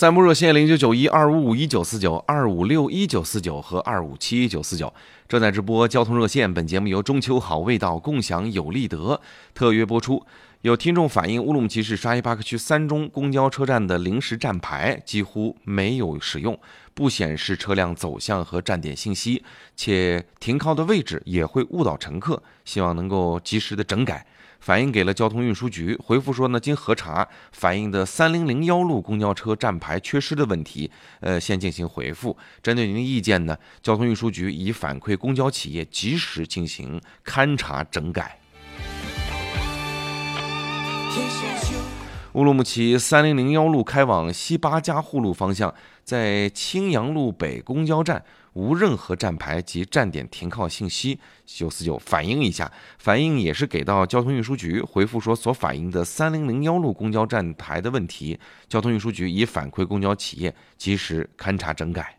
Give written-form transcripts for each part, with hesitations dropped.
散步热线099125514925561949和25714949，正在直播交通热线。本节目由中秋好味道共享有利德特约播出。有听众反映，乌鲁木齐市沙依巴克区3中公交车站的临时站牌几乎没有使用，不显示车辆走向和站点信息，且停靠的位置也会误导乘客，希望能够及时的整改。反映给了交通运输局，回复说呢，经核查，反映的3001路公交车站牌缺失的问题，先进行回复。针对您的意见呢，交通运输局已反馈公交企业及时进行勘查整改。乌鲁木齐3001路开往西八家户路方向，在青阳路北公交站无任何站牌及站点停靠信息，949反映一下，反映也是给到交通运输局，回复说所反映的3001路公交站台的问题，交通运输局已反馈公交企业及时勘查整改。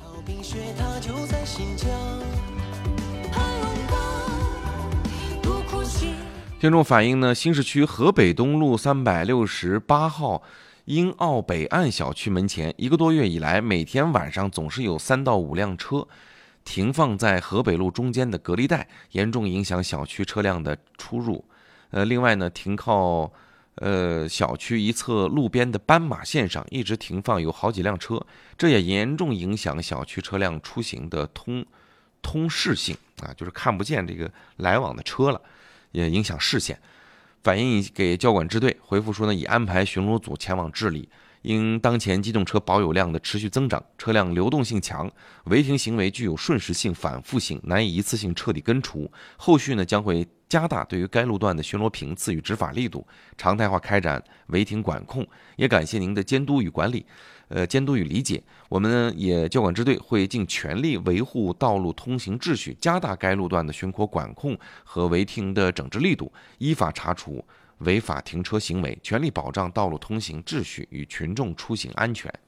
听众反映呢，新市区河北东路368号英澳北岸小区门前1个多月以来，每天晚上总是有3到5辆车停放在河北路中间的隔离带，严重影响小区车辆的出入。另外呢，停靠小区一侧路边的斑马线上一直停放有好几辆车，这也严重影响小区车辆出行的通视性啊，就是看不见这个来往的车了，也影响视线。反映给交管支队，回复说呢，已安排巡逻组前往治理。因当前机动车保有量的持续增长，车辆流动性强，违停行为具有瞬时性、反复性，难以一次性彻底根除。后续呢，将会加大对于该路段的巡逻频次与执法力度，常态化开展违停管控。也感谢您的监督与管理。监督与理解，我们呢也交管支队会尽全力维护道路通行秩序，加大该路段的巡逻管控和违停的整治力度，依法查处违法停车行为，全力保障道路通行秩序与群众出行安全。